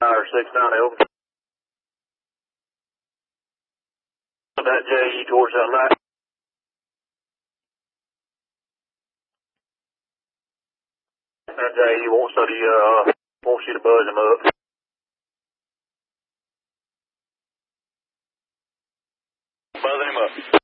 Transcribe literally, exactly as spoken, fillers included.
Fire six nine open. That J E towards that light. That J E wants to, uh, wants you to buzz him up. Buzzing him up.